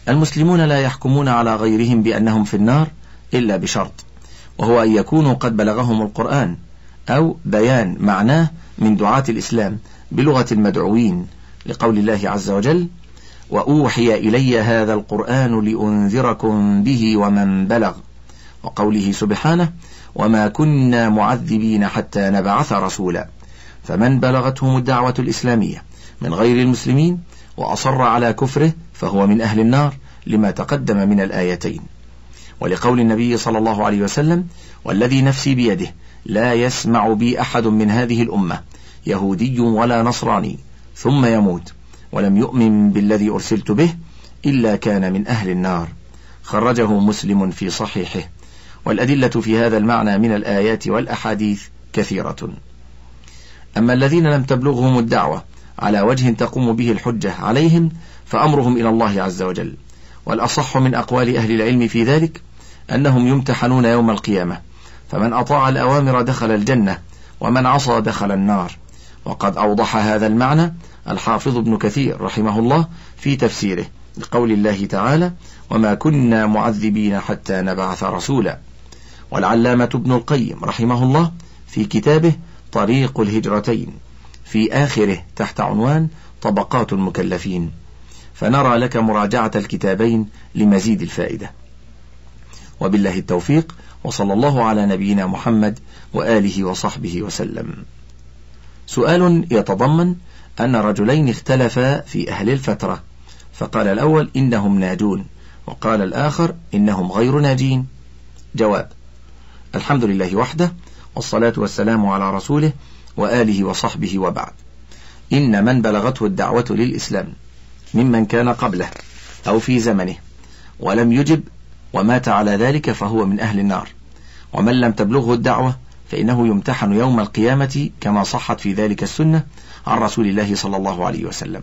المسلمون لا يحكمون على غيرهم بأنهم في النار إلا بشرط، وهو أن يكونوا قد بلغهم القرآن أو بيان معناه من دعاة الإسلام بلغة المدعوين، لقول الله عز وجل: وأوحي إلي هذا القرآن لأنذركم به ومن بلغ، وقوله سبحانه: وما كنا معذبين حتى نبعث رسولا. فمن بلغتهم الدعوة الإسلامية من غير المسلمين وأصر على كفره فهو من أهل النار، لما تقدم من الآيتين، ولقول النبي صلى الله عليه وسلم: والذي نفسي بيده لا يسمع بي أحد من هذه الأمة يهودي ولا نصراني ثم يموت ولم يؤمن بالذي أرسلت به إلا كان من أهل النار. خرجه مسلم في صحيحه. والأدلة في هذا المعنى من الآيات والأحاديث كثيرة. أما الذين لم تبلغهم الدعوة على وجه تقوم به الحجة عليهم فأمرهم إلى الله عز وجل، والأصح من أقوال أهل العلم في ذلك أنهم يمتحنون يوم القيامة، فمن أطاع الأوامر دخل الجنة، ومن عصى دخل النار. وقد أوضح هذا المعنى الحافظ ابن كثير رحمه الله في تفسيره لقول الله تعالى: وما كنا معذبين حتى نبعث رسولا. والعلامة ابن القيم رحمه الله في كتابه طريق الهجرتين في آخره تحت عنوان طبقات المكلفين، فنرى لك مراجعة الكتابين لمزيد الفائدة. وبالله التوفيق، وصلى الله على نبينا محمد وآله وصحبه وسلم. سؤال يتضمن أن رجلين اختلفا في أهل الفترة، فقال الأول إنهم ناجون، وقال الآخر إنهم غير ناجين. جواب: الحمد لله وحده، والصلاة والسلام على رسوله وآله وصحبه، وبعد. إن من بلغته الدعوة للإسلام ممن كان قبله أو في زمنه ولم يجب ومات على ذلك فهو من أهل النار، ومن لم تبلغه الدعوة فإنه يمتحن يوم القيامة كما صحت في ذلك السنة عن رسول الله صلى الله عليه وسلم.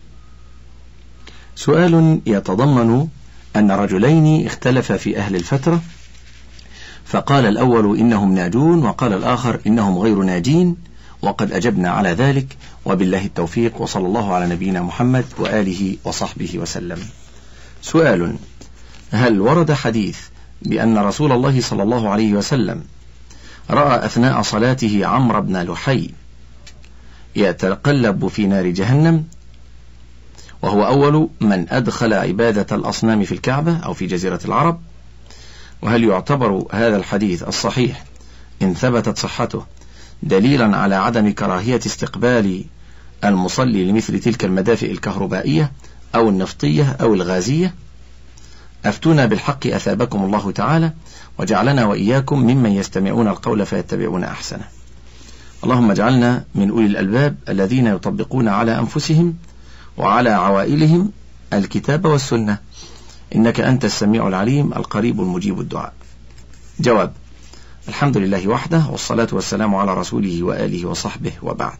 سؤال يتضمن أن رجلين اختلفا في أهل الفترة، فقال الأول إنهم ناجون، وقال الآخر إنهم غير ناجين، وقد أجبنا على ذلك، وبالله التوفيق، وصلى الله على نبينا محمد وآله وصحبه وسلم. سؤال: هل ورد حديث بأن رسول الله صلى الله عليه وسلم رأى أثناء صلاته عمرو بن لحي يتقلب في نار جهنم، وهو أول من أدخل عبادة الأصنام في الكعبة أو في جزيرة العرب؟ وهل يعتبر هذا الحديث الصحيح إن ثبتت صحته دليلا على عدم كراهية استقبال المصلي لمثل تلك المدافئ الكهربائية أو النفطية أو الغازية؟ أفتونا بالحق أثابكم الله تعالى، وجعلنا وإياكم ممن يستمعون القول فيتبعون أحسنه. اللهم اجعلنا من أولي الألباب الذين يطبقون على أنفسهم وعلى عوائلهم الكتاب والسنة، إنك أنت السميع العليم القريب المجيب الدعاء. جواب: الحمد لله وحده، والصلاة والسلام على رسوله وآله وصحبه، وبعد.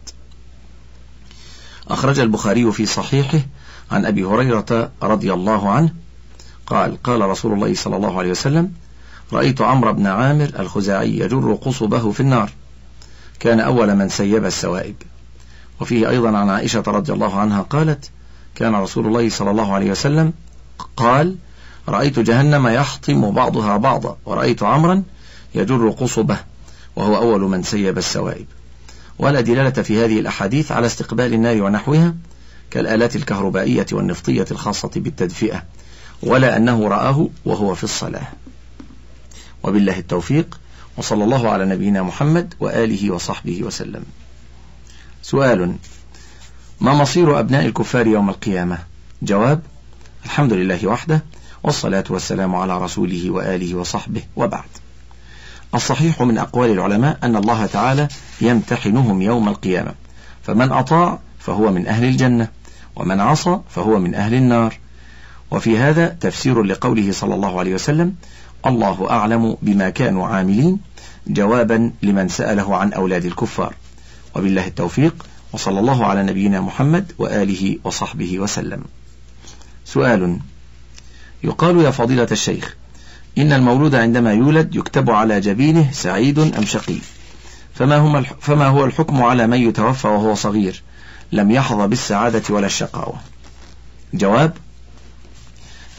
أخرج البخاري في صحيحه عن أبي هريرة رضي الله عنه قال: قال رسول الله صلى الله عليه وسلم: رأيت عمرو بن عامر الخزاعي يجر قصبه في النار، كان أول من سيب السوائب. وفيه أيضا عن عائشة رضي الله عنها قالت: كان رسول الله صلى الله عليه وسلم قال: رأيت جهنم يحطم بعضها بعضا، ورأيت عمرا يجر قصبه وهو أول من سيب السوائب. ولا دلالة في هذه الأحاديث على استقبال النار ونحوها كالآلات الكهربائية والنفطية الخاصة بالتدفئة، ولا أنه رآه وهو في الصلاة. وبالله التوفيق، وصلى الله على نبينا محمد وآله وصحبه وسلم. سؤال: ما مصير أبناء الكفار يوم القيامة؟ جواب: الحمد لله وحده، والصلاة والسلام على رسوله وآله وصحبه، وبعد. الصحيح من أقوال العلماء أن الله تعالى يمتحنهم يوم القيامة، فمن أطاع فهو من أهل الجنة، ومن عصى فهو من أهل النار. وفي هذا تفسير لقوله صلى الله عليه وسلم: الله أعلم بما كانوا عاملين، جوابا لمن سأله عن أولاد الكفار. وبالله التوفيق، وصلى الله على نبينا محمد وآله وصحبه وسلم. سؤال: يقال يا فضيلة الشيخ إن المولود عندما يولد يكتب على جبينه سعيد أم شقي، فما هو الحكم على من يتوفى وهو صغير لم يحظى بالسعادة ولا الشقاوة؟ جواب: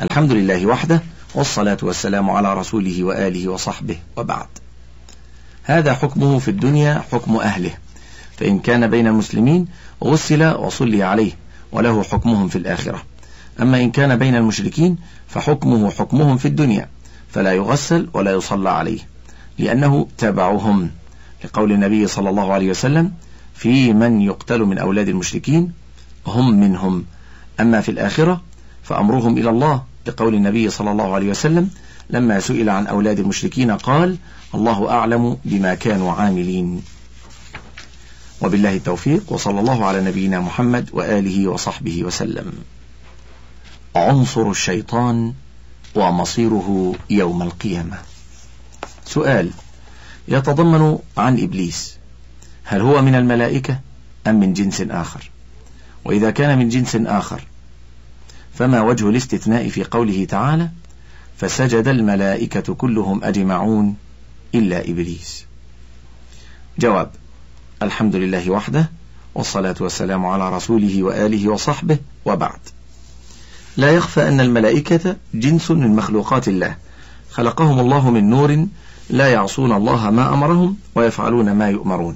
الحمد لله وحده، والصلاة والسلام على رسوله وآله وصحبه، وبعد. هذا حكمه في الدنيا حكم أهله، فإن كان بين المسلمين غسل وصلي عليه وله حكمهم في الآخرة. أما إن كان بين المشركين فحكمه حكمهم في الدنيا، فلا يغسل ولا يصلى عليه، لأنه تبعهم، لقول النبي صلى الله عليه وسلم: في من يقتل من أولاد المشركين هم منهم. أما في الآخرة فأمرهم إلى الله، لقول النبي صلى الله عليه وسلم لما سئل عن أولاد المشركين قال: الله أعلم بما كانوا عاملين. وبالله التوفيق، وصلى الله على نبينا محمد وآله وصحبه وسلم. عنصر الشيطان ومصيره يوم القيامة. سؤال يتضمن عن إبليس: هل هو من الملائكة أم من جنس آخر؟ وإذا كان من جنس آخر فما وجه الاستثناء في قوله تعالى: فسجد الملائكة كلهم أجمعون إلا إبليس؟ جواب: الحمد لله وحده، والصلاة والسلام على رسوله وآله وصحبه، وبعد. لا يخفى أن الملائكة جنس من مخلوقات الله، خلقهم الله من نور، لا يعصون الله ما أمرهم ويفعلون ما يؤمرون.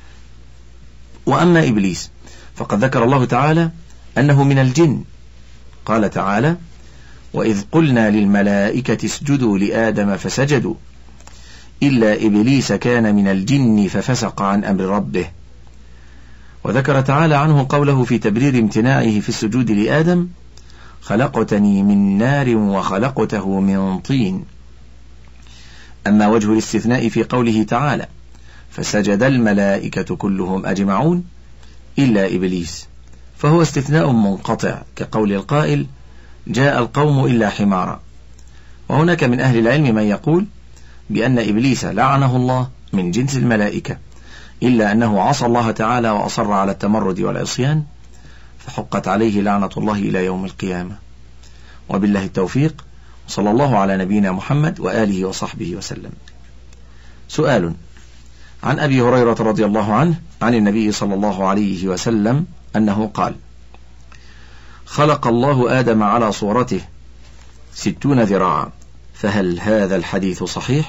وأما إبليس فقد ذكر الله تعالى أنه من الجن، قال تعالى: وإذ قلنا للملائكة اسجدوا لآدم فسجدوا إلا إبليس كان من الجن ففسق عن أمر ربه. وذكر تعالى عنه قوله في تبرير امتناعه في السجود لآدم: خلقتني من نار وخلقته من طين. أما وجه الاستثناء في قوله تعالى: فسجد الملائكة كلهم أجمعون إلا إبليس، فهو استثناء منقطع، كقول القائل: جاء القوم إلا حمارا. وهناك من أهل العلم من يقول بأن إبليس لعنه الله من جنس الملائكة، إلا أنه عصى الله تعالى وأصر على التمرد والعصيان، فحقت عليه لعنة الله إلى يوم القيامة. وبالله التوفيق، صلى الله على نبينا محمد وآله وصحبه وسلم. سؤال عن أبي هريرة رضي الله عنه عن النبي صلى الله عليه وسلم أنه قال: خلق الله آدم على صورته 60 ذراعا، فهل هذا الحديث صحيح؟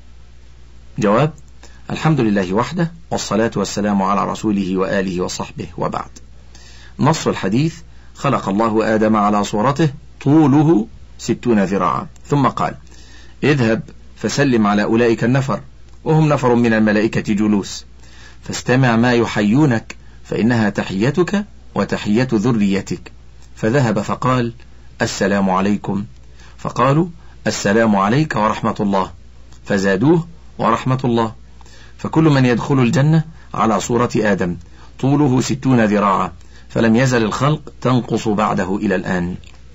جواب: الحمد لله وحده، والصلاة والسلام على رسوله وآله وصحبه، وبعد. نص الحديث: خلق الله آدم على صورته طوله 60 ذراعا، ثم قال: اذهب فسلم على أولئك النفر، وهم نفر من الملائكة جلوس، فاستمع ما يحيونك، فإنها تحيتك وتحية ذريتك. فذهب فقال: السلام عليكم، فقالوا: السلام عليك ورحمة الله، فزادوه: ورحمة الله. فكل من يدخل الجنة على صورة آدم طوله 60 ذراعا، فلم يزل الخلق تنقص بعده إلى الآن.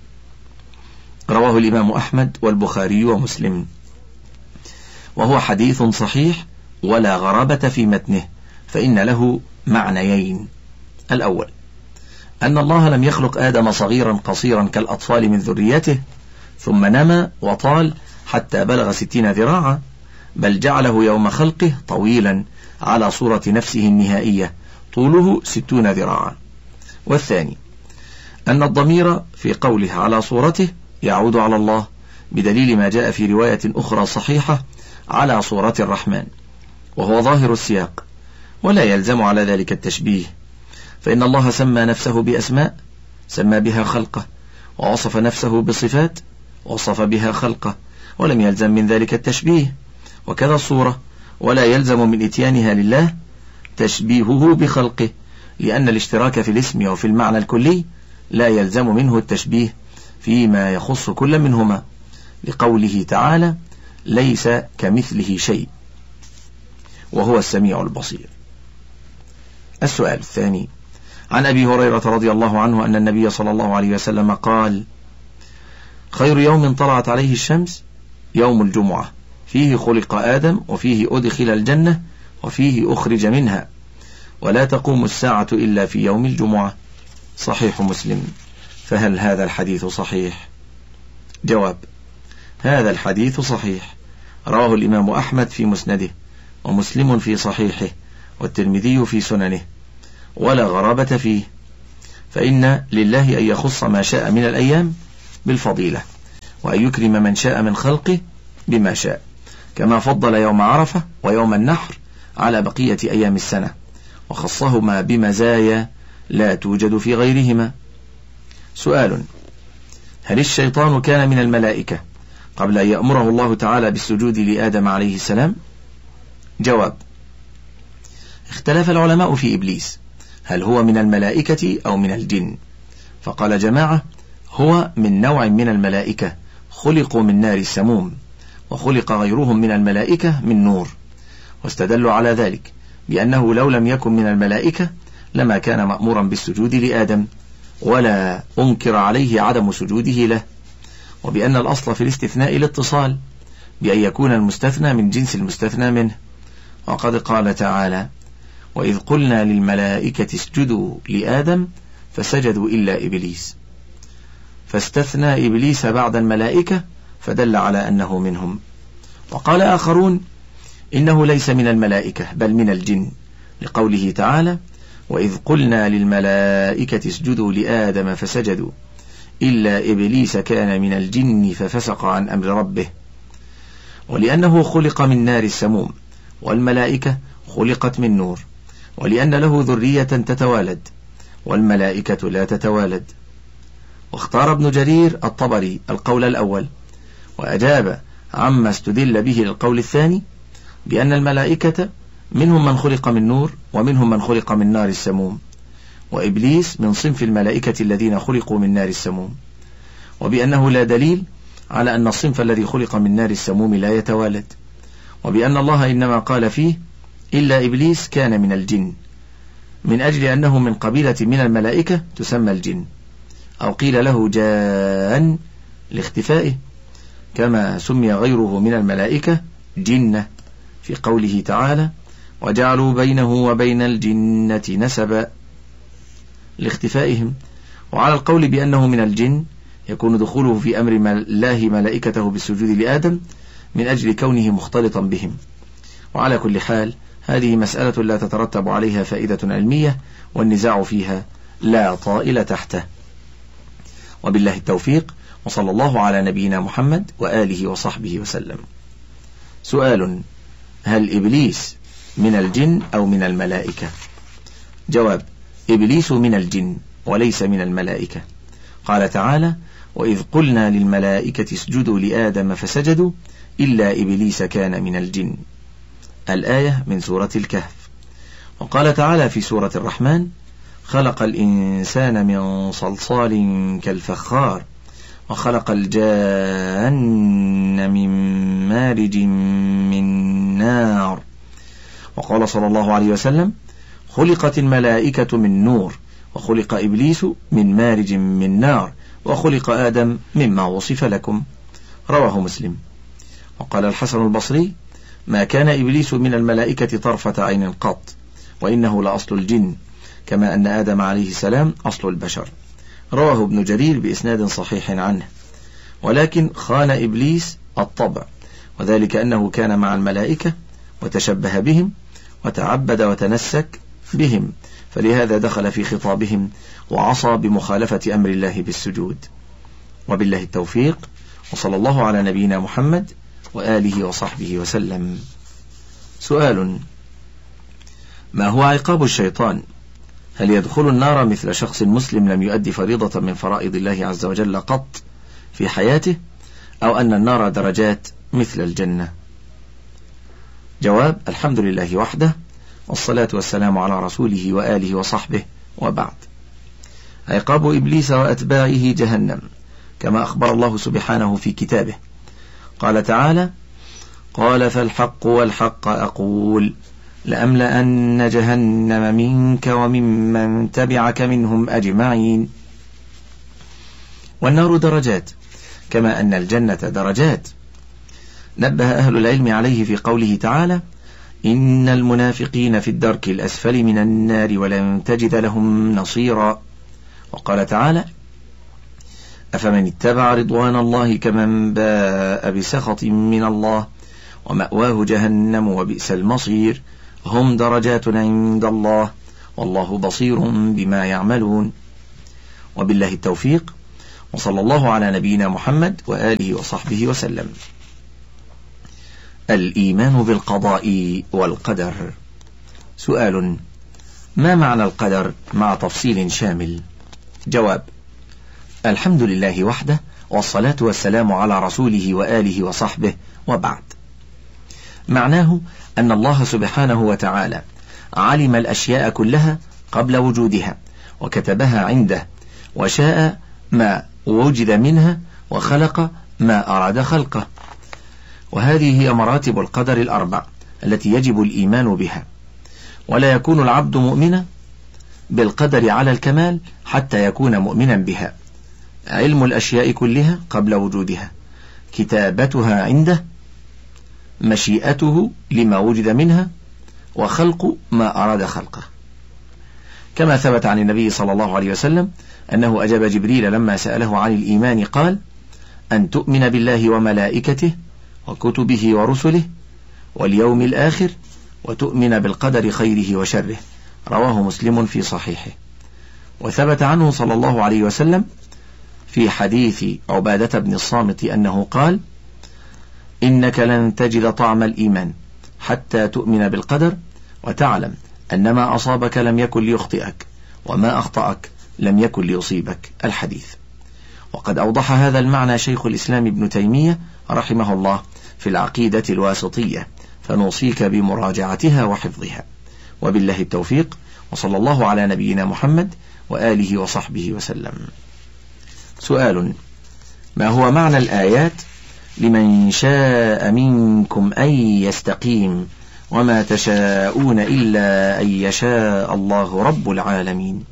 رواه الإمام أحمد والبخاري ومسلم، وهو حديث صحيح ولا غرابة في متنه، فإن له معنيين: الأول أن الله لم يخلق آدم صغيرا قصيرا كالأطفال من ذريته ثم نما وطال حتى بلغ 60 ذراعا، بل جعله يوم خلقه طويلا على صورة نفسه النهائية طوله 60 ذراعا. والثاني أن الضمير في قوله على صورته يعود على الله، بدليل ما جاء في رواية أخرى صحيحة على صورة الرحمن، وهو ظاهر السياق، ولا يلزم على ذلك التشبيه، فإن الله سمى نفسه بأسماء سمى بها خلقه، ووصف نفسه بصفات وصف بها خلقه، ولم يلزم من ذلك التشبيه. وكذا الصورة، ولا يلزم من إتيانها لله تشبيهه بخلقه، لأن الاشتراك في الاسم وفي المعنى الكلي لا يلزم منه التشبيه فيما يخص كل منهما، لقوله تعالى: ليس كمثله شيء وهو السميع البصير. السؤال الثاني عن أبي هريرة رضي الله عنه أن النبي صلى الله عليه وسلم قال: خير يوم طلعت عليه الشمس يوم الجمعة، فيه خلق آدم، وفيه أدخل الجنة، وفيه أخرج منها، ولا تقوم الساعة إلا في يوم الجمعة. صحيح مسلم. فهل هذا الحديث صحيح؟ جواب: هذا الحديث صحيح، رواه الإمام أحمد في مسنده، ومسلم في صحيحه، والترمذي في سننه، ولا غرابة فيه، فإن لله أن يخص ما شاء من الأيام بالفضيلة، وأن يكرم من شاء من خلقه بما شاء، كما فضل يوم عرفة ويوم النحر على بقية أيام السنة، وخصهما بمزايا لا توجد في غيرهما. سؤال: هل الشيطان كان من الملائكة قبل أن يأمره الله تعالى بالسجود لآدم عليه السلام؟ جواب: اختلف العلماء في إبليس، هل هو من الملائكة أو من الجن؟ فقال جماعة: هو من نوع من الملائكة خلقوا من نار السموم، وخلق غيرهم من الملائكة من نور، واستدلوا على ذلك بأنه لو لم يكن من الملائكة لما كان مأمورا بالسجود لآدم، ولا أنكر عليه عدم سجوده له، وبأن الأصل في الاستثناء الاتصال بأن يكون المستثنى من جنس المستثنى منه. وقد قال تعالى: وإذ قلنا للملائكة اسجدوا لآدم فسجدوا إلا إبليس، فاستثنى إبليس بعد الملائكة فدل على أنه منهم. وقال آخرون: إنه ليس من الملائكة بل من الجن، لقوله تعالى: وإذ قلنا للملائكة اسجدوا لآدم فسجدوا إلا إبليس كان من الجن ففسق عن أمر ربه. ولأنه خلق من نار السموم، والملائكة خلقت من نور، ولأن له ذرية تتوالد، والملائكة لا تتوالد. واختار ابن جرير الطبري القول الأول، وأجاب عما استدل به للقول الثاني بأن الملائكة منهم من خلق من نور، ومنهم من خلق من نار السموم، وإبليس من صنف الملائكة الذين خلقوا من نار السموم، وبأنه لا دليل على أن الصنف الذي خلق من نار السموم لا يتوالد، وبأن الله إنما قال فيه إلا إبليس كان من الجن من أجل أنه من قبيلة من الملائكة تسمى الجن، أو قيل له جان لاختفائه، كما سمي غيره من الملائكة جنة في قوله تعالى: وجعلوا بينه وبين الجنة نسبا لاختفائهم. وعلى القول بأنه من الجن يكون دخوله في أمر الله ملائكته بالسجود لآدم من أجل كونه مختلطا بهم. وعلى كل حال هذه مسألة لا تترتب عليها فائدة علمية، والنزاع فيها لا طائل تحته. وبالله التوفيق، وصلى الله على نبينا محمد وآله وصحبه وسلم. سؤال: هل إبليس من الجن أو من الملائكة؟ جواب: إبليس من الجن وليس من الملائكة. قال تعالى: وإذ قلنا للملائكة اسجدوا لآدم فسجدوا إلا إبليس كان من الجن. الآية من سورة الكهف. وقال تعالى في سورة الرحمن: خلق الإنسان من صلصال كالفخار وخلق الجان من مارج من نار. وقال صلى الله عليه وسلم: خلقت الملائكة من نور، وخلق إبليس من مارج من نار، وخلق آدم مما وصف لكم. رواه مسلم. وقال الحسن البصري: ما كان إبليس من الملائكة طرفة عين قط، وإنه لأصل الجن، كما أن آدم عليه السلام أصل البشر. رواه ابن جرير بإسناد صحيح عنه. ولكن خان إبليس الطبع، وذلك أنه كان مع الملائكة وتشبه بهم وتعبد وتنسك بهم، فلهذا دخل في خطابهم وعصى بمخالفة أمر الله بالسجود. وبالله التوفيق، وصلى الله على نبينا محمد وآله وصحبه وسلم. سؤال: ما هو عقاب الشيطان؟ هل يدخل النار مثل شخص مسلم لم يؤدي فريضة من فرائض الله عز وجل قط في حياته، أو أن النار درجات مثل الجنة؟ جواب: الحمد لله وحده، والصلاة والسلام على رسوله وآله وصحبه، وبعد. عقاب إبليس وأتباعه جهنم، كما أخبر الله سبحانه في كتابه. قال تعالى: قال فالحق والحق أقول لأملأن جهنم منك وممن تبعك منهم أجمعين. والنار درجات، كما أن الجنة درجات. نبه أهل العلم عليه في قوله تعالى: إن المنافقين في الدرك الأسفل من النار ولن تجد لهم نصيرا. وقال تعالى: أفمن اتبع رضوان الله كمن باء بسخط من الله ومأواه جهنم وبئس المصير، هم درجات عند الله والله بصير بما يعملون. وبالله التوفيق، وصلى الله على نبينا محمد وآله وصحبه وسلم. الإيمان بالقضاء والقدر. سؤال: ما معنى القدر مع تفصيل شامل؟ جواب: الحمد لله وحده، والصلاة والسلام على رسوله وآله وصحبه، وبعد. معناه أن الله سبحانه وتعالى علم الأشياء كلها قبل وجودها، وكتبها عنده، وشاء ما وجد منها، وخلق ما أراد خلقه. وهذه هي مراتب القدر الأربع التي يجب الإيمان بها. ولا يكون العبد مؤمنا بالقدر على الكمال حتى يكون مؤمنا بها: علم الأشياء كلها قبل وجودها، كتابتها عنده، مشيئته لما وجد منها، وخلق ما أراد خلقه. كما ثبت عن النبي صلى الله عليه وسلم أنه أجاب جبريل لما سأله عن الإيمان قال: أن تؤمن بالله وملائكته وكتبه ورسله واليوم الآخر وتؤمن بالقدر خيره وشره. رواه مسلم في صحيحه. وثبت عنه صلى الله عليه وسلم في حديث عبادة بن الصامت أنه قال: إنك لن تجد طعم الإيمان حتى تؤمن بالقدر وتعلم أن ما أصابك لم يكن ليخطئك، وما أخطأك لم يكن ليصيبك. الحديث. وقد أوضح هذا المعنى شيخ الإسلام ابن تيمية رحمه الله في العقيدة الواسطية، فنوصيك بمراجعتها وحفظها. وبالله التوفيق، وصلى الله على نبينا محمد وآله وصحبه وسلم. سؤال: ما هو معنى الآيات لمن شاء منكم أن يستقيم وما تشاءون إلا أن يشاء الله رب العالمين،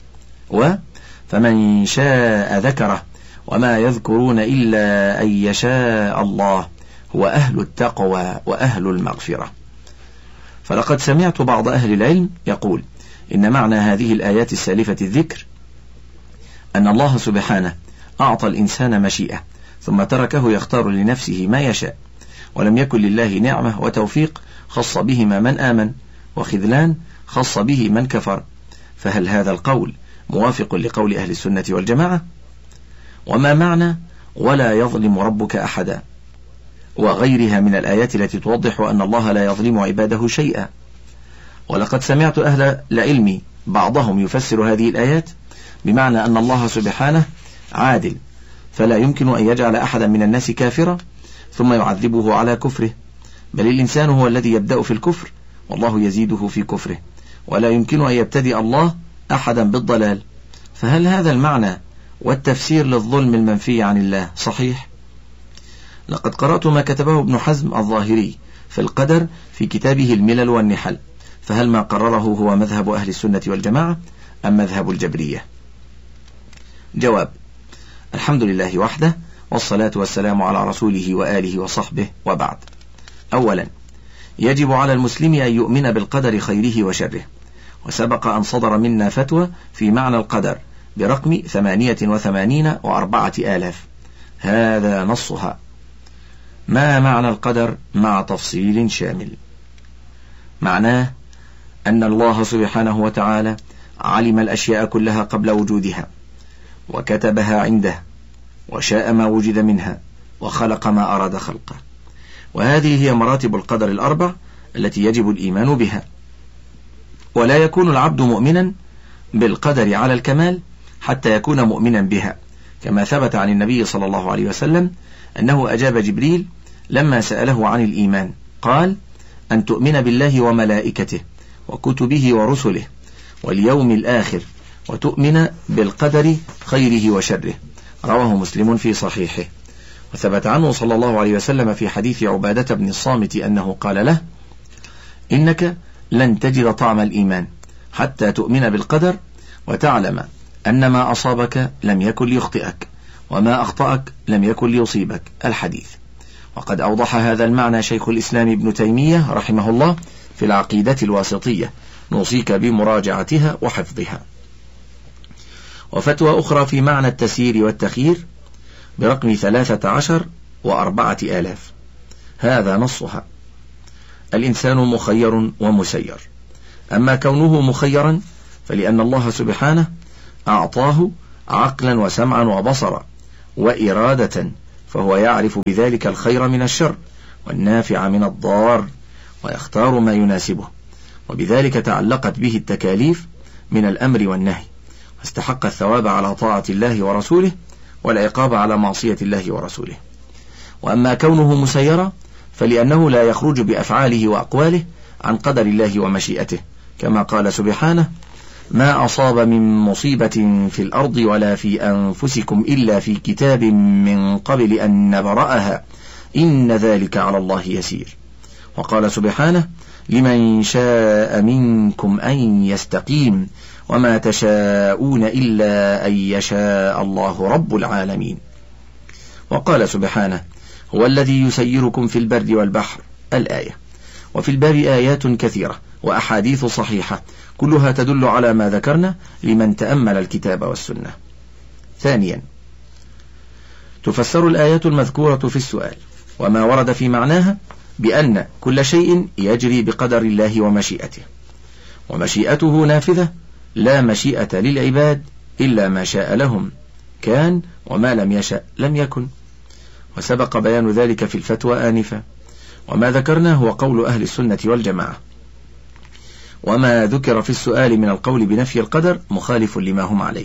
فمن شاء ذكره وما يذكرون إلا أن يشاء الله هو أهل التقوى وأهل المغفرة؟ فلقد سمعت بعض أهل العلم يقول إن معنى هذه الآيات السالفة الذكر أن الله سبحانه أعطى الإنسان مشيئة ثم تركه يختار لنفسه ما يشاء، ولم يكن لله نعمة وتوفيق خص بهما من آمن، وخذلان خص به من كفر. فهل هذا القول موافق لقول أهل السنة والجماعة؟ وما معنى ولا يظلم ربك أحدا وغيرها من الآيات التي توضح أن الله لا يظلم عباده شيئا؟ ولقد سمعت أهل العلم بعضهم يفسر هذه الآيات بمعنى أن الله سبحانه عادل، فلا يمكن أن يجعل أحدا من الناس كافرا ثم يعذبه على كفره، بل الإنسان هو الذي يبدأ في الكفر والله يزيده في كفره، ولا يمكن أن يبتدئ الله أحدا بالضلال. فهل هذا المعنى والتفسير للظلم المنفي عن الله صحيح؟ لقد قرأت ما كتبه ابن حزم الظاهري في القدر في كتابه الملل والنحل، فهل ما قرره هو مذهب أهل السنة والجماعة أم مذهب الجبرية؟ جواب: الحمد لله وحده، والصلاة والسلام على رسوله وآله وصحبه، وبعد. أولا، يجب على المسلم أن يؤمن بالقدر خيره وشره، وسبق أن صدر منا فتوى في معنى القدر برقم 88 و4000، هذا نصها. ما معنى القدر مع تفصيل شامل؟ معناه أن الله سبحانه وتعالى علم الأشياء كلها قبل وجودها، وكتبها عنده، وشاء ما وجد منها، وخلق ما أراد خلقه. وهذه هي مراتب القدر الأربع التي يجب الإيمان بها. ولا يكون العبد مؤمنا بالقدر على الكمال حتى يكون مؤمنا بها، كما ثبت عن النبي صلى الله عليه وسلم أنه أجاب جبريل لما سأله عن الإيمان قال: أن تؤمن بالله وملائكته وكتبه ورسله واليوم الآخر وتؤمن بالقدر خيره وشره. رواه مسلم في صحيحه. وثبت عنه صلى الله عليه وسلم في حديث عبادة بن الصامت أنه قال له: إنك لن تجد طعم الإيمان حتى تؤمن بالقدر وتعلم أن ما أصابك لم يكن ليخطئك، وما أخطأك لم يكن ليصيبك. الحديث. وقد أوضح هذا المعنى شيخ الإسلام ابن تيمية رحمه الله في العقيدة الواسطية، نوصيك بمراجعتها وحفظها. وفتوى أخرى في معنى التسيير والتخيير برقم 13 و4000، هذا نصها: الإنسان مخير ومسير، أما كونه مخيرا فلأن الله سبحانه أعطاه عقلا وسمعا وبصرا، وإرادة، فهو يعرف بذلك الخير من الشر والنافع من الضار، ويختار ما يناسبه، وبذلك تعلقت به التكاليف من الأمر والنهي، واستحق الثواب على طاعة الله ورسوله والعقاب على معصية الله ورسوله. وأما كونه مسيرا فلأنه لا يخرج بأفعاله وأقواله عن قدر الله ومشيئته، كما قال سبحانه: ما أصاب من مصيبة في الأرض ولا في أنفسكم إلا في كتاب من قبل أن نبرأها إن ذلك على الله يسير. وقال سبحانه: لمن شاء منكم أن يستقيم وما تشاءون إلا أن يشاء الله رب العالمين. وقال سبحانه: هو الذي يسيركم في البر والبحر الآية. وفي الباب آيات كثيرة وأحاديث صحيحة كلها تدل على ما ذكرنا لمن تأمل الكتاب والسنة. ثانيا، تفسر الآيات المذكورة في السؤال وما ورد في معناها بأن كل شيء يجري بقدر الله ومشيئته، ومشيئته نافذة، لا مشيئة للعباد إلا ما شاء لهم كان، وما لم يشأ لم يكن، وسبق بيان ذلك في الفتوى آنفا. وما ذكرناه هو قول أهل السنة والجماعة، وما ذكر في السؤال من القول بنفي القدر مخالف لما هم عليه.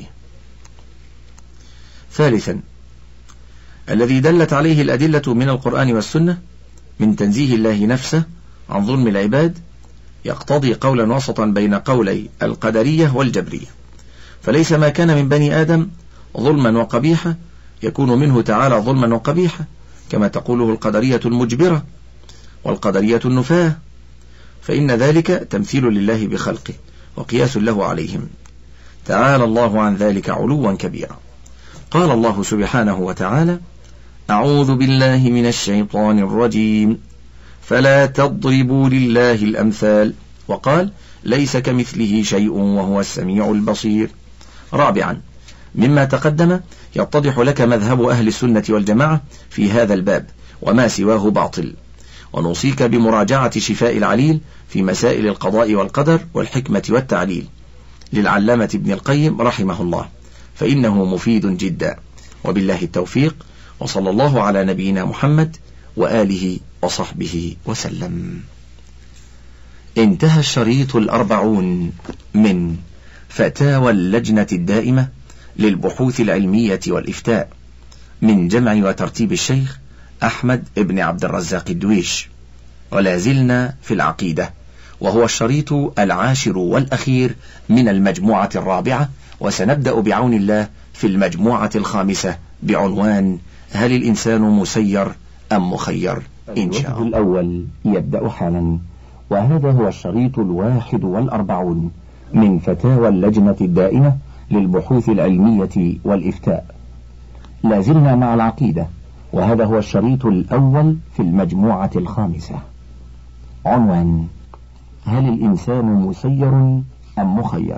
ثالثا، الذي دلت عليه الأدلة من القرآن والسنة من تنزيه الله نفسه عن ظلم العباد يقتضي قولا وسطا بين قولي القدرية والجبرية، فليس ما كان من بني آدم ظلما وقبيحا يكون منه تعالى ظلما وقبيحا، كما تقوله القدرية المجبرة والقدرية النفاة، فإن ذلك تمثيل لله بخلقه وقياس له عليهم، تعالى الله عن ذلك علوا كبيرا. قال الله سبحانه وتعالى: أعوذ بالله من الشيطان الرجيم، فلا تضربوا لله الأمثال، وقال: ليس كمثله شيء وهو السميع البصير. رابعا، مما تقدم يتضح لك مذهب أهل السنة والجماعة في هذا الباب وما سواه باطل، ونوصيك بمراجعة شفاء العليل في مسائل القضاء والقدر والحكمة والتعليل للعلامة ابن القيم رحمه الله، فإنه مفيد جدا. وبالله التوفيق، وصلى الله على نبينا محمد وآله وصحبه وسلم. انتهى الشريط 40 من فتاوى اللجنة الدائمة للبحوث العلمية والإفتاء من جمع وترتيب الشيخ أحمد بن عبد الرزاق الدويش، ولا زلنا في العقيدة، وهو الشريط 10 والأخير من المجموعة 4، وسنبدأ بعون الله في المجموعة 5 بعنوان: هل الإنسان مسير أم مخير؟ إن شاء الله. الأول يبدأ حالا، وهذا هو الشريط 41 من فتاوى اللجنة الدائمة للبحوث العلمية والإفتاء. لازلنا مع العقيدة، وهذا هو الشريط الأول في المجموعة 5. عنوان: هل الإنسان مسير أم مخير؟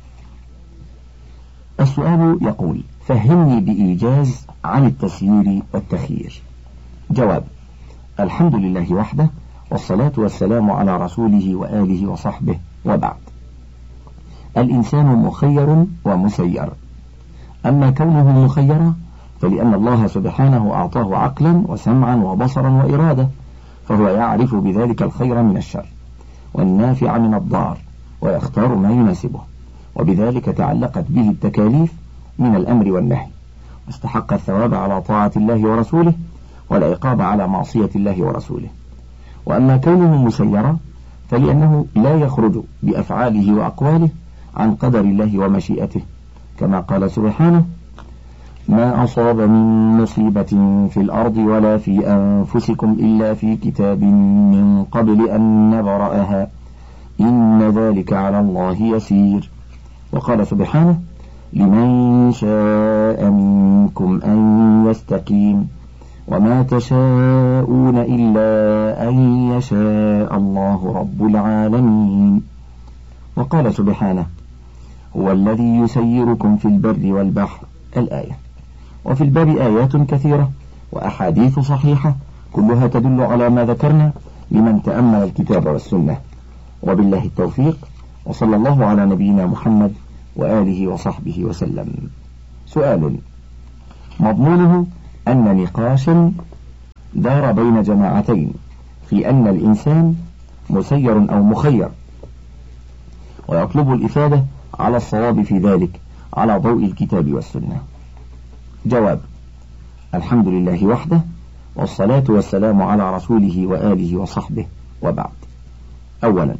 السؤال يقول: فهمني بإيجاز عن التسيير والتخيير. جواب: الحمد لله وحده، والصلاة والسلام على رسوله وآله وصحبه، وبعد. الإنسان مخير ومسير. أما كونه مخيرا فلأن الله سبحانه أعطاه عقلا وسمعا وبصرا وإرادة، فهو يعرف بذلك الخير من الشر والنافع من الضار، ويختار ما يناسبه، وبذلك تعلقت به التكاليف من الأمر والنهي، واستحق الثواب على طاعة الله ورسوله والعقاب على معصية الله ورسوله. وأما كونه مسيرا فلأنه لا يخرج بأفعاله وأقواله عن قدر الله ومشيئته، كما قال سبحانه: ما أصاب من مصيبة في الأرض ولا في أنفسكم إلا في كتاب من قبل أن نبرأها إن ذلك على الله يسير. وقال سبحانه: لمن شاء منكم أن يستقيم وما تشاءون إلا أن يشاء الله رب العالمين. وقال سبحانه: هو الذي يسيركم في البر والبحر الآية. وفي الباب آيات كثيرة وأحاديث صحيحة كلها تدل على ما ذكرنا لمن تأمل الكتاب والسنة. وبالله التوفيق، وصلى الله على نبينا محمد وآله وصحبه وسلم. سؤال: مضمونه أن نقاشا دار بين جماعتين في أن الإنسان مسير أو مخير، ويطلب الإفادة على الصواب في ذلك على ضوء الكتاب والسنة. جواب: الحمد لله وحده، والصلاة والسلام على رسوله وآله وصحبه، وبعد. أولا،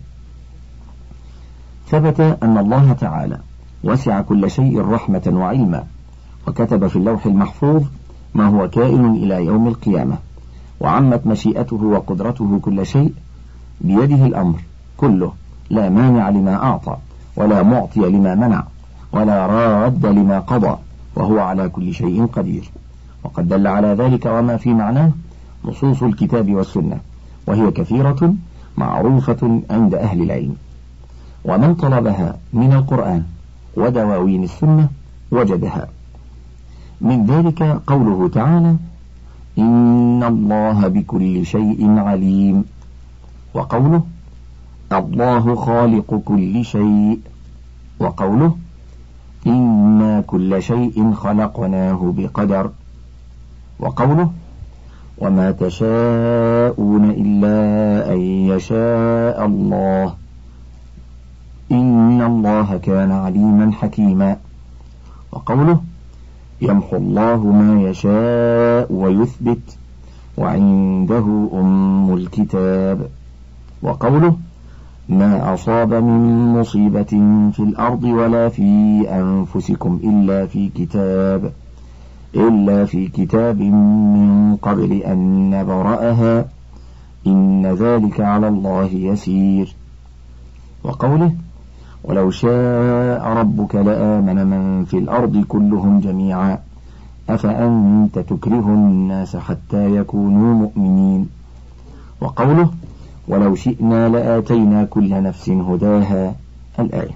ثبت أن الله تعالى وسع كل شيء رحمة وعلما، وكتب في اللوح المحفوظ ما هو كائن إلى يوم القيامة، وعمت مشيئته وقدرته كل شيء، بيده الأمر كله، لا مانع لما أعطى، ولا معطي لما منع، ولا راد لما قضى، وهو على كل شيء قدير. وقد دل على ذلك وما في معناه نصوص الكتاب والسنة، وهي كثيرة معروفة عند أهل العلم، ومن طلبها من القرآن ودواوين السنة وجدها. من ذلك قوله تعالى: إن الله بكل شيء عليم، وقوله: الله خالق كل شيء، وقوله: إنا كل شيء خلقناه بقدر، وقوله: وما تشاءون إلا أن يشاء الله إن الله كان عليما حكيما، وقوله: يمحو الله ما يشاء ويثبت وعنده أم الكتاب، وقوله: ما أصاب من مصيبة في الأرض ولا في أنفسكم إلا في كتاب من قبل أن نبرأها إن ذلك على الله يسير، وقوله: ولو شاء ربك لآمن من في الأرض كلهم جميعا أفأنت تكره الناس حتى يكونوا مؤمنين، وقوله: ولو شئنا لآتينا كل نفس هداها، الآية.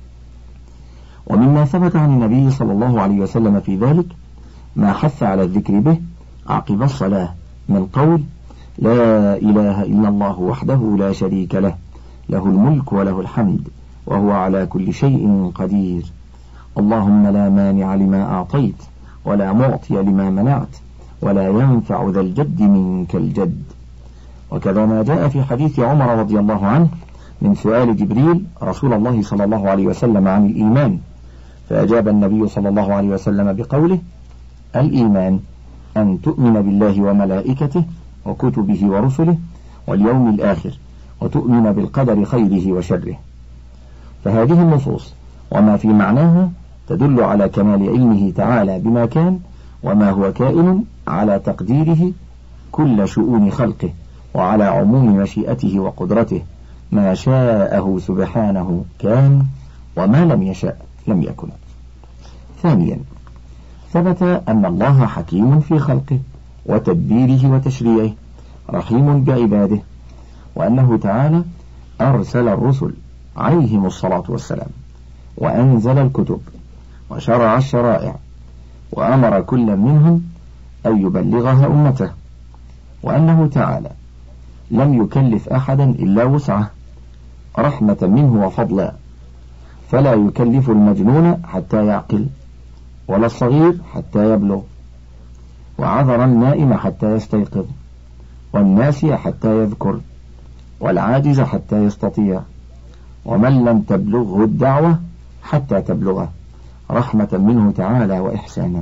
ومما ثبت عن النبي صلى الله عليه وسلم في ذلك ما حث على الذكر به عقب الصلاة من قول: لا إله إلا الله وحده لا شريك له، له الملك وله الحمد وهو على كل شيء قدير، اللهم لا مانع لما أعطيت ولا معطي لما منعت ولا ينفع ذا الجد منك الجد. وكذا ما جاء في حديث عمر رضي الله عنه من سؤال جبريل رسول الله صلى الله عليه وسلم عن الإيمان، فأجاب النبي صلى الله عليه وسلم بقوله: الإيمان أن تؤمن بالله وملائكته وكتبه ورسله واليوم الآخر وتؤمن بالقدر خيره وشره. فهذه النصوص وما في معناها تدل على كمال علمه تعالى بما كان وما هو كائن، على تقديره كل شؤون خلقه، وعلى عموم مشيئته وقدرته، ما شاءه سبحانه كان وما لم يشاء لم يكن. ثانيا، ثبت أن الله حكيم في خلقه وتدبيره وتشريعه، رحيم بعباده، وأنه تعالى أرسل الرسل عليهم الصلاة والسلام، وأنزل الكتب، وشرع الشرائع، وأمر كل منهم أن يبلغها أمته، وأنه تعالى لم يكلف أحدا إلا وسعه، رحمة منه وفضلا، فلا يكلف المجنون حتى يعقل، ولا الصغير حتى يبلغ، وعذر النائم حتى يستيقظ، والناسي حتى يذكر، والعاجز حتى يستطيع، ومن لم تبلغه الدعوة حتى تبلغه، رحمة منه تعالى وإحسانا.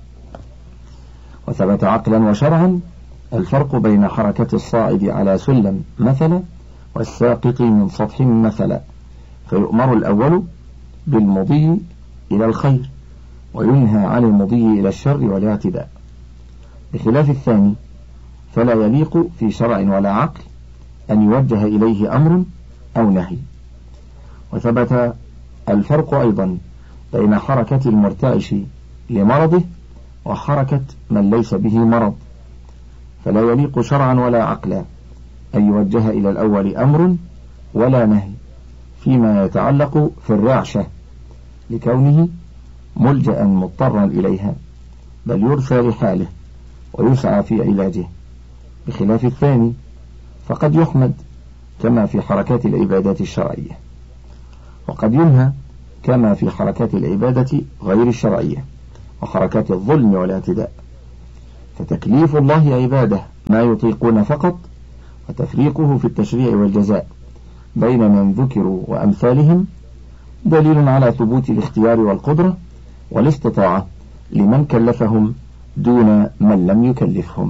وثبت عقلا وشرعا الفرق بين حركة الصاعد على سلم مثلا والساقط من سطح مثلا، فيؤمر الأول بالمضي إلى الخير، وينهى عن المضي إلى الشر والاعتداء، بخلاف الثاني فلا يليق في شرع ولا عقل أن يوجه إليه أمر أو نهي. وثبت الفرق أيضا بين حركة المرتعش لمرضه وحركة من ليس به مرض، فلا يليق شرعا ولا عقلا أن يوجه إلى الأول أمر ولا نهي فيما يتعلق في الرعشة لكونه ملجأ مضطرا إليها، بل يرثى لحاله ويسعى في علاجه، بخلاف الثاني فقد يحمد كما في حركات العبادات الشرعية، وقد ينهى كما في حركات العبادة غير الشرعية، وحركات الظلم والاعتداء. فتكليف الله عباده ما يطيقون فقط، وتفريقه في التشريع والجزاء بين من ذكروا وأمثالهم دليل على ثبوت الاختيار والقدرة والاستطاعة لمن كلفهم دون من لم يكلفهم.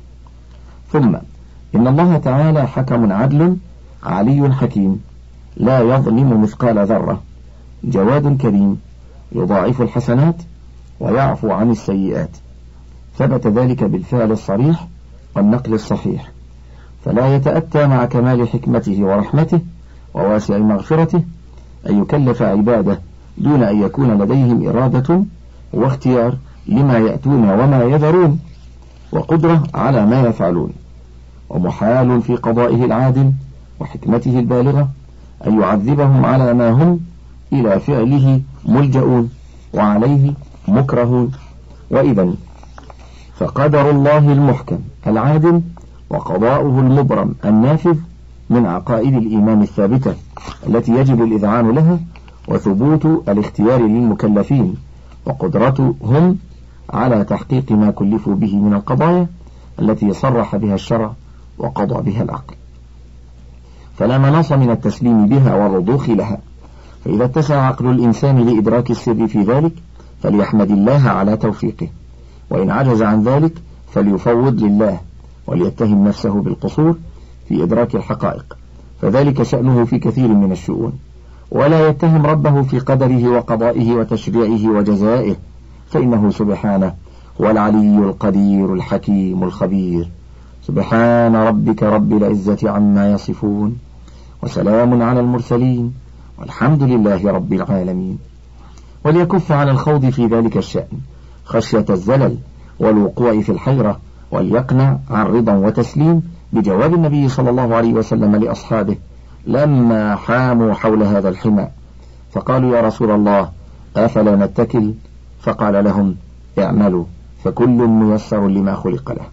ثم إن الله تعالى حكم عدل علي حكيم لا يظلم مثقال ذرة، جواد كريم يضاعف الحسنات ويعفو عن السيئات، ثبت ذلك بالفعل الصريح والنقل الصحيح، فلا يتأتى مع كمال حكمته ورحمته وواسع مغفرته أن يكلف عباده دون أن يكون لديهم إرادة واختيار لما يأتون وما يذرون وقدرة على ما يفعلون. ومحال في قضائه العادل وحكمته البالغة أن يعذبهم على ما هم إلى فعله ملجؤون وعليه مكرهون. وإذا فقدر الله المحكم العادل وقضاؤه المبرم النافذ من عقائد الإيمان الثابتة التي يجب الإذعان لها، وثبوت الاختيار للمكلفين وقدرتهم على تحقيق ما كلفوا به من القضايا التي صرح بها الشرع وقضى بها العقل، فلا مناص من التسليم بها والرضوخ لها. فإذا اتسع عقل الإنسان لإدراك السر في ذلك فليحمد الله على توفيقه، وإن عجز عن ذلك فليفوض لله وليتهم نفسه بالقصور في إدراك الحقائق، فذلك شأنه في كثير من الشؤون، ولا يتهم ربه في قدره وقضائه وتشريعه وجزائه، فإنه سبحانه هو العلي القدير الحكيم الخبير. سبحان ربك رب العزة عما يصفون، وسلام على المرسلين، والحمد لله رب العالمين. وليكف على الخوض في ذلك الشأن خشية الزلل والوقوع في الحيرة، وليقنع عن رضا وتسليم بجواب النبي صلى الله عليه وسلم لأصحابه لما حاموا حول هذا الحمى فقالوا: يا رسول الله أفلا نتكل؟ فقال لهم: اعملوا فكل ميسر لما خلق له.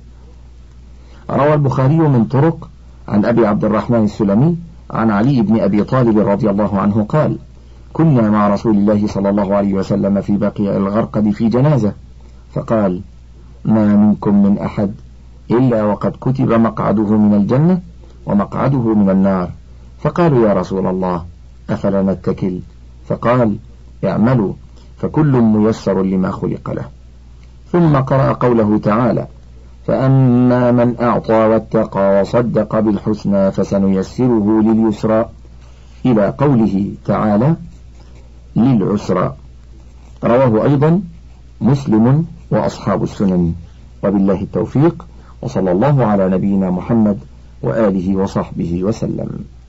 روى البخاري من طرق عن أبي عبد الرحمن السلمي عن علي بن أبي طالب رضي الله عنه قال: كنا مع رسول الله صلى الله عليه وسلم في بقيع الغرقد في جنازة، فقال: ما منكم من أحد إلا وقد كتب مقعده من الجنة ومقعده من النار. فقالوا: يا رسول الله أفلا نتكل؟ فقال: اعملوا فكل ميسر لما خلق له. ثم قرأ قوله تعالى: فأما من أعطى واتقى وصدق بالحسنى فسنيسره لليسرى، إلى قوله تعالى: للعسرى. رواه أيضا مسلم وأصحاب السنن. وبالله التوفيق، وصلى الله على نبينا محمد وآله وصحبه وسلم.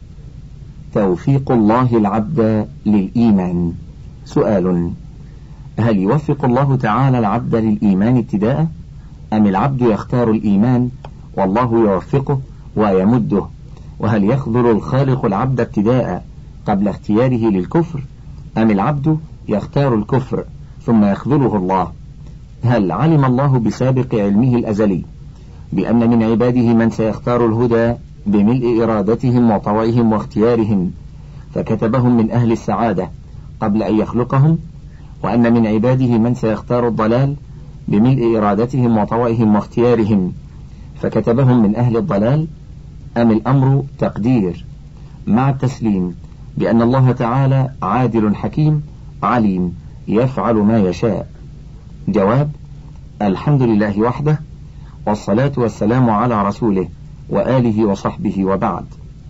توفيق الله العبد للإيمان. سؤال: هل يوفق الله تعالى العبد للإيمان ابتداء، أم العبد يختار الإيمان والله يوفقه ويمده؟ وهل يخذل الخالق العبد ابتداء قبل اختياره للكفر، أم العبد يختار الكفر ثم يخذله الله؟ هل علم الله بسابق علمه الأزلي بأن من عباده من سيختار الهدى بملء إرادتهم وطوعهم واختيارهم فكتبهم من أهل السعادة قبل أن يخلقهم، وأن من عباده من سيختار الضلال بملء إرادتهم وطوعهم واختيارهم فكتبهم من أهل الضلال، أم الأمر تقدير مع التسليم بأن الله تعالى عادل حكيم عليم يفعل ما يشاء؟ جواب: الحمد لله وحده، والصلاة والسلام على رسوله وآله وصحبه، وبعد.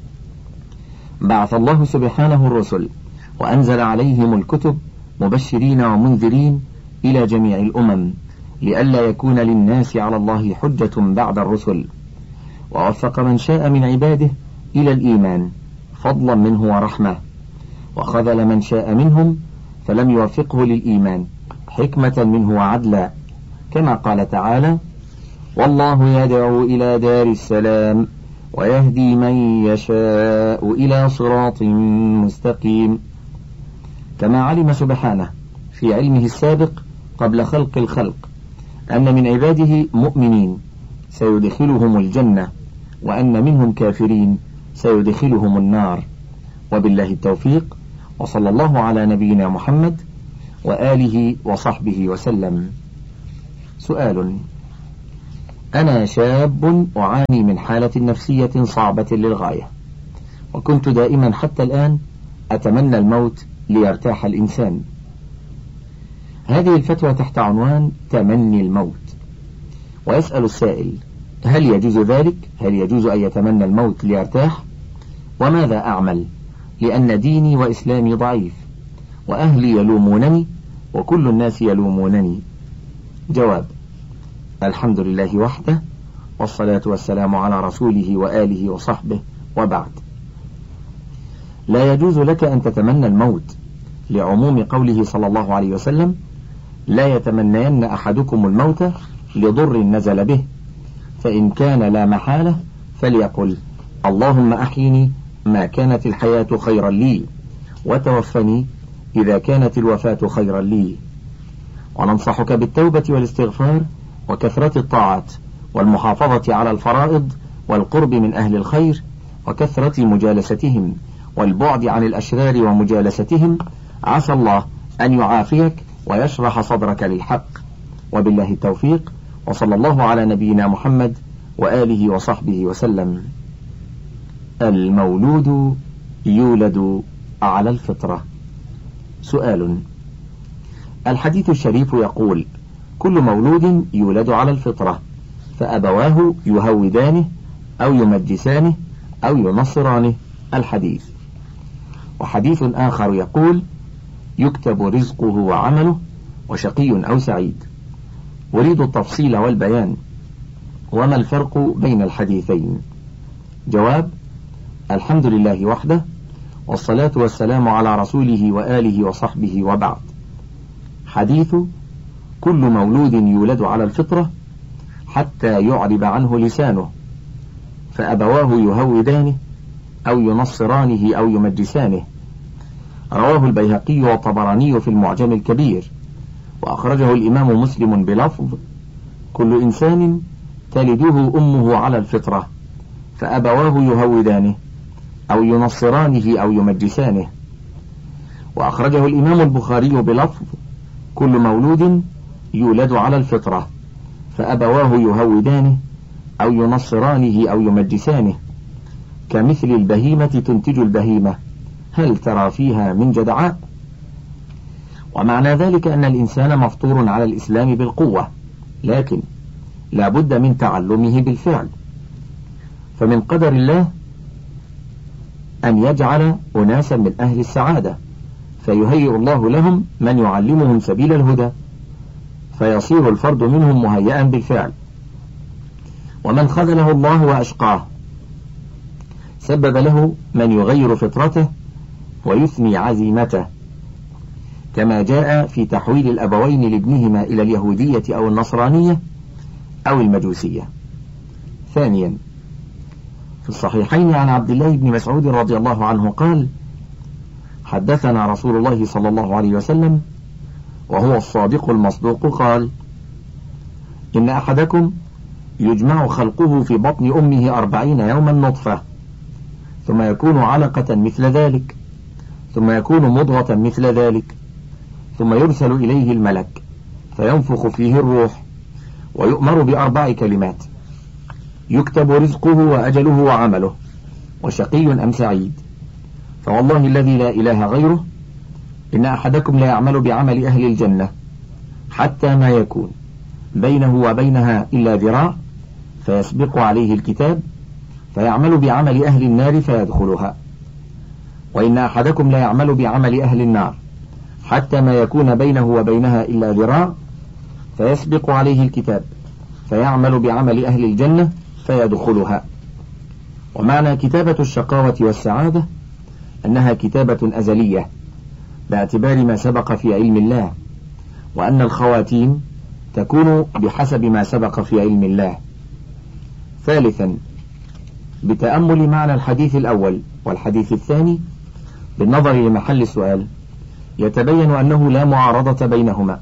بعث الله سبحانه الرسل وأنزل عليهم الكتب مبشرين ومنذرين إلى جميع الأمم لئلا يكون للناس على الله حجة بعد الرسل، ووفق من شاء من عباده إلى الإيمان فضلا منه ورحمة، وخذل من شاء منهم فلم يوفقه للإيمان حكمة منه وعدلا، كما قال تعالى: والله يدعو إلى دار السلام ويهدي من يشاء إلى صراط مستقيم. كما علم سبحانه في علمه السابق قبل خلق الخلق أن من عباده مؤمنين سيدخلهم الجنة، وأن منهم كافرين سيدخلهم النار. وبالله التوفيق، وصلى الله على نبينا محمد وآله وصحبه وسلم. سؤال: أنا شاب أعاني من حالة نفسية صعبة للغاية، وكنت دائما حتى الآن أتمنى الموت ليرتاح الإنسان. هذه الفتوى تحت عنوان تمني الموت، ويسأل السائل: هل يجوز ذلك؟ هل يجوز أن يتمنى الموت ليرتاح؟ وماذا أعمل؟ لأن ديني وإسلامي ضعيف، وأهلي يلومونني، وكل الناس يلومونني. جواب: الحمد لله وحده، والصلاة والسلام على رسوله وآله وصحبه، وبعد. لا يجوز لك أن تتمنى الموت لعموم قوله صلى الله عليه وسلم: لا يتمنين أحدكم الموت لضر نزل به، فإن كان لا محالة فليقل: اللهم أحيني ما كانت الحياة خيرا لي، وتوفني إذا كانت الوفاة خيرا لي. وننصحك بالتوبة والاستغفار وكثرة الطاعات والمحافظة على الفرائض والقرب من أهل الخير وكثرة مجالستهم والبعد عن الأشرار ومجالستهم، عسى الله أن يعافيك ويشرح صدرك للحق. وبالله التوفيق، وصلى الله على نبينا محمد وآله وصحبه وسلم. المولود يولد على الفطرة. سؤال: الحديث الشريف يقول: كل مولود يولد على الفطرة، فأبواه يهودانه أو يمجسانه أو ينصرانه. الحديث. وحديث آخر يقول: يكتب رزقه وعمله، وشقي أو سعيد. أريد التفصيل والبيان، وما الفرق بين الحديثين؟ جواب: الحمد لله وحده، والصلاة والسلام على رسوله وآله وصحبه، وبعد. حديث: كل مولود يولد على الفطرة حتى يعرب عنه لسانه، فأبواه يهودانه أو ينصرانه أو يمجسانه. رواه البيهقي والطبراني في المعجم الكبير، وأخرجه الإمام مسلم بلفظ: كل إنسان تلده أمه على الفطرة، فأبواه يهودانه أو ينصرانه أو يمجسانه. وأخرجه الإمام البخاري بلفظ: كل مولود يولد على الفطرة، فأبواه يهودانه أو ينصرانه أو يمجسانه، كمثل البهيمة تنتج البهيمة، هل ترى فيها من جدعاء؟ ومعنى ذلك أن الإنسان مفطور على الإسلام بالقوة، لكن لا بد من تعلمه بالفعل. فمن قدر الله أن يجعل أناسا من أهل السعادة، فيهيئ الله لهم من يعلمهم سبيل الهدى، فيصير الفرد منهم مهيئا بالفعل. ومن خذله الله وأشقاه سبب له من يغير فطرته ويثني عزيمته، كما جاء في تحويل الأبوين لابنهما إلى اليهودية أو النصرانية أو المجوسية. ثانيا، في الصحيحين عن عبد الله بن مسعود رضي الله عنه قال: حدثنا رسول الله صلى الله عليه وسلم وهو الصادق المصدوق قال: إن أحدكم يجمع خلقه في بطن أمه 40 يوما نطفة، ثم يكون علقة مثل ذلك، ثم يكون مضغة مثل ذلك، ثم يرسل إليه الملك فينفخ فيه الروح، ويؤمر ب4 كلمات: يكتب رزقه وأجله وعمله، وشقي أم سعيد. فوالله الذي لا إله غيره، إن أحدكم لا يعمل بعمل أهل الجنة حتى ما يكون بينه وبينها إلا ذراع، فيسبق عليه الكتاب فيعمل بعمل أهل النار فيدخلها. وإن أحدكم لا يعمل بعمل أهل النار حتى ما يكون بينه وبينها إلا ذراع، فيسبق عليه الكتاب فيعمل بعمل أهل الجنة فيدخلها. ومعنى كتابة الشقاوة والسعادة أنها كتابة أزلية باعتبار ما سبق في علم الله، وأن الخواتيم تكون بحسب ما سبق في علم الله. ثالثا، بتأمل معنى الحديث الأول والحديث الثاني بالنظر لمحل السؤال، يتبين أنه لا معارضة بينهما،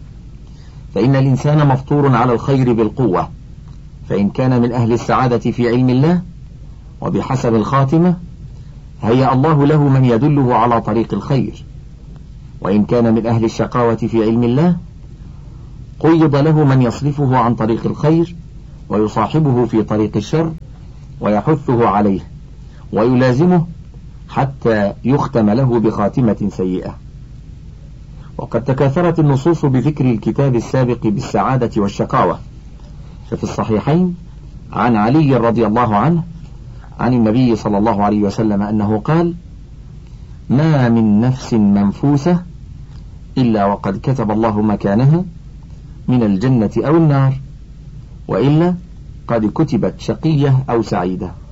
فإن الإنسان مفطور على الخير بالقوة، فإن كان من أهل السعادة في علم الله وبحسب الخاتمة هيأ الله له من يدله على طريق الخير، وإن كان من أهل الشقاوة في علم الله قيض له من يصرفه عن طريق الخير ويصاحبه في طريق الشر ويحثه عليه ويلازمه حتى يختم له بخاتمة سيئة. وقد تكاثرت النصوص بذكر الكتاب السابق بالسعادة والشقاوة، ففي الصحيحين عن علي رضي الله عنه عن النبي صلى الله عليه وسلم أنه قال: ما من نفس منفوسة إلا وقد كتب الله مكانها من الجنة أو النار، وإلا قد كتبت شقية أو سعيدة.